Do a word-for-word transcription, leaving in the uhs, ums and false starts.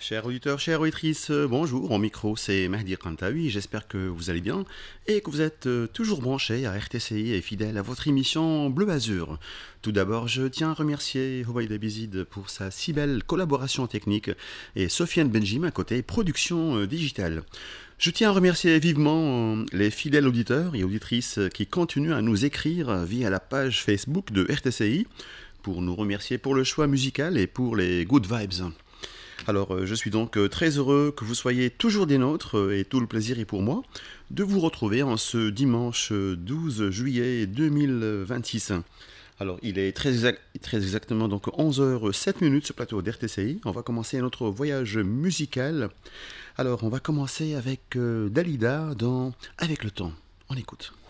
Chers auditeurs, chères auditrices, euh, bonjour, au micro c'est Mahdi Kantaoui, j'espère que vous allez bien et que vous êtes euh, toujours branchés à R T C I et fidèles à votre émission Bleu Azur. Tout d'abord, je tiens à remercier Hobaïda Bizid pour sa si belle collaboration technique et Sofiane Benjim à côté production euh, digitale. Je tiens à remercier vivement euh, les fidèles auditeurs et auditrices qui continuent à nous écrire via la page Facebook de R T C I pour nous remercier pour le choix musical et pour les good vibes. Alors, euh, je suis donc euh, très heureux que vous soyez toujours des nôtres euh, et tout le plaisir est pour moi de vous retrouver en ce dimanche euh, douze juillet deux mille vingt-six. Alors, il est très, exact- très exactement donc onze heures sept minutes ce plateau d'R T C I. On va commencer notre voyage musical. Alors, on va commencer avec euh, Dalida dans Avec le temps. On écoute.